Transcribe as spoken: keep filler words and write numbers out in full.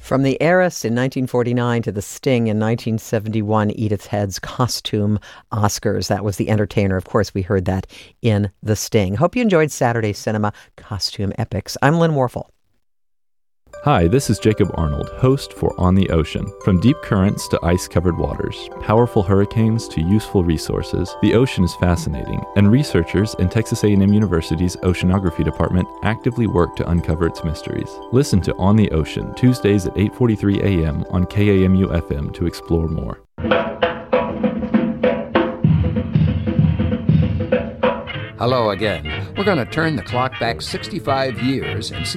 From the Heiress in nineteen forty-nine to the Sting in nineteen seventy-one, Edith Head's costume Oscars. That was The Entertainer. Of course, we heard that in The Sting. Hope you enjoyed Saturday Cinema Costume Epics. I'm Lynn Warfel. Hi, this is Jacob Arnold, host for On the Ocean. From deep currents to ice-covered waters, powerful hurricanes to useful resources, the ocean is fascinating, and researchers in Texas A and M University's Oceanography Department actively work to uncover its mysteries. Listen to On the Ocean, Tuesdays at eight forty-three a.m. on K A M U F M to explore more. Hello again. We're going to turn the clock back sixty-five years and see